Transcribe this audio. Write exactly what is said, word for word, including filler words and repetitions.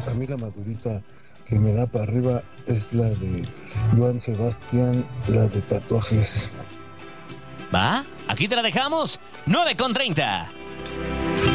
a mí la madurita que me da para arriba es la de Joan Sebastián, la de tatuajes. ¿Va? Aquí te la dejamos. nueve con treinta.